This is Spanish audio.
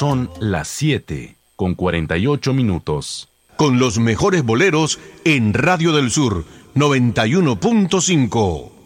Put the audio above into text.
Son las 7:48. Con los mejores boleros en Radio del Sur 91.5.